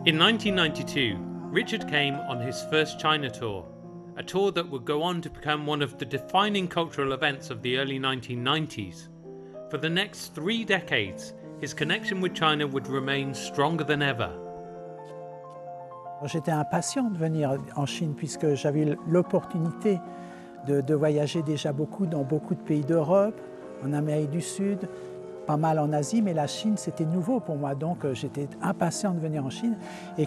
In 1992, Richard came on his first China tour, a tour that would go on to become one of the defining cultural events of the early 1990s. For the next 3 decades, his connection with China would remain stronger than ever. J'étais impatient de venir en Chine puisque j'avais l'opportunité de voyager déjà beaucoup dans beaucoup de pays d'Europe, en Amérique du Sud, pas mal en Asie, mais la Chine c'était nouveau pour moi, donc j'étais impatient de venir en Chine. Et